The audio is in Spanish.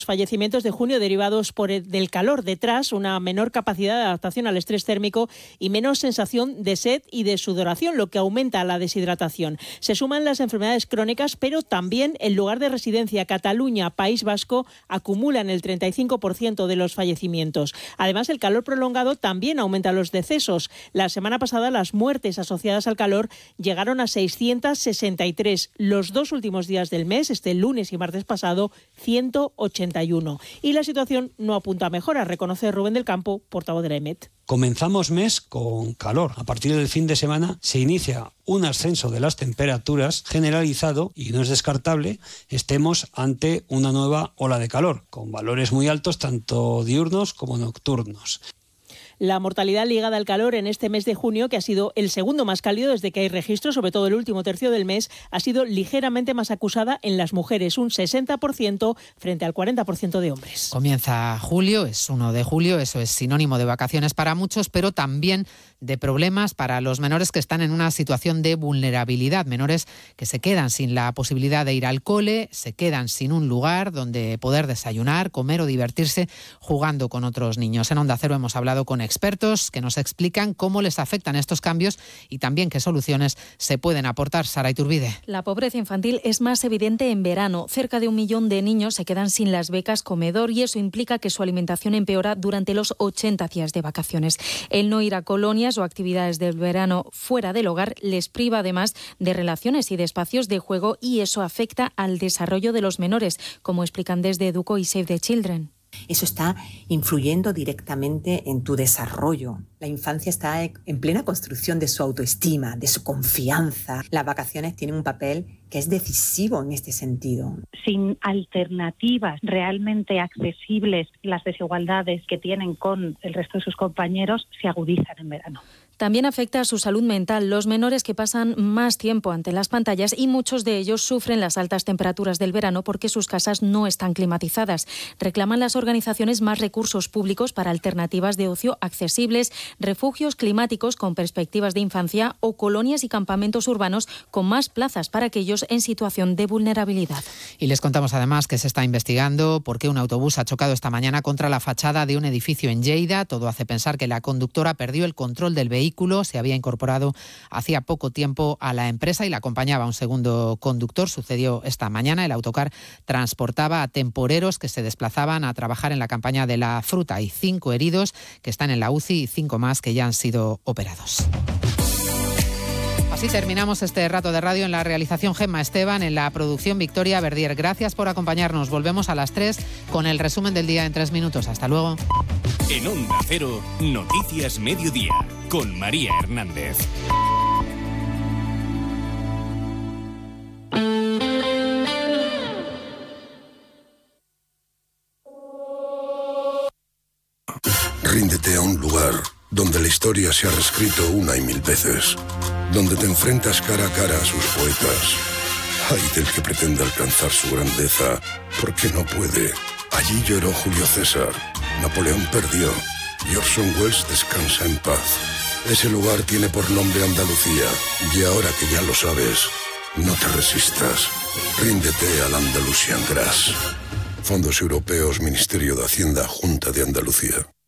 fallecimientos de junio derivados del calor. Detrás, una menor capacidad de adaptación al estrés térmico y menos sensación de sed y de sudoración, lo que aumenta la deshidratación. Se suman las enfermedades crónicas, pero también el lugar de residencia, Cataluña, País Vasco, acumulan el 35% de los fallecimientos. Además, el calor prolongado también aumenta los decesos. La semana pasada, las muertes asociadas al calor llegaron a 663. Los 2 últimos días del mes, este lunes y martes pasado, 181. Y la situación no apunta a mejora, reconoce Rubén del Campo, portavoz de la EMET. Comenzamos mes con calor. A partir del fin de semana se inicia un ascenso de las temperaturas generalizado y no es descartable estemos ante una nueva ola de calor, con valores muy altos tanto diurnos como nocturnos. La mortalidad ligada al calor en este mes de junio, que ha sido el segundo más cálido desde que hay registro, sobre todo el último tercio del mes, ha sido ligeramente más acusada en las mujeres, un 60% frente al 40% de hombres. Comienza julio, es 1 de julio, eso es sinónimo de vacaciones para muchos, pero también de problemas para los menores que están en una situación de vulnerabilidad, menores que se quedan sin la posibilidad de ir al cole, se quedan sin un lugar donde poder desayunar, comer o divertirse jugando con otros niños. En Onda Cero hemos hablado con expertos que nos explican cómo les afectan estos cambios y también qué soluciones se pueden aportar. Sara Iturbide. La pobreza infantil es más evidente en verano. Cerca de 1 millón de niños se quedan sin las becas comedor y eso implica que su alimentación empeora durante los 80 días de vacaciones. El no ir a colonias o actividades del verano fuera del hogar les priva además de relaciones y de espacios de juego y eso afecta al desarrollo de los menores, como explican desde Educo y Save the Children. Eso está influyendo directamente en tu desarrollo. La infancia está en plena construcción de su autoestima, de su confianza. Las vacaciones tienen un papel que es decisivo en este sentido. Sin alternativas realmente accesibles, las desigualdades que tienen con el resto de sus compañeros se agudizan en verano. También afecta a su salud mental. Los menores que pasan más tiempo ante las pantallas y muchos de ellos sufren las altas temperaturas del verano porque sus casas no están climatizadas. Reclaman las organizaciones más recursos públicos para alternativas de ocio accesibles, refugios climáticos con perspectivas de infancia o colonias y campamentos urbanos con más plazas para aquellos en situación de vulnerabilidad. Y les contamos además que se está investigando por qué un autobús ha chocado esta mañana contra la fachada de un edificio en Lleida. Todo hace pensar que la conductora perdió el control del vehículo. Se había incorporado hacía poco tiempo a la empresa y la acompañaba un segundo conductor. Sucedió esta mañana. El autocar transportaba a temporeros que se desplazaban a trabajar en la campaña de la fruta. Hay 5 heridos que están en la UCI y 5 más que ya han sido operados. Así terminamos este rato de radio. En la realización Gemma Esteban, en la producción Victoria Verdier. Gracias por acompañarnos. Volvemos a las 3 con el resumen del día en 3 minutos. Hasta luego. En Onda Cero, Noticias Mediodía, con María Hernández. Ríndete a un lugar donde la historia se ha reescrito 1 y 1000 veces, donde te enfrentas cara a cara a sus poetas. Ay del que pretenda alcanzar su grandeza, porque no puede. Allí lloró Julio César, Napoleón perdió y Orson Welles descansa en paz. Ese lugar tiene por nombre Andalucía, y ahora que ya lo sabes, no te resistas. Ríndete al Andalusian Grass. Fondos Europeos, Ministerio de Hacienda, Junta de Andalucía.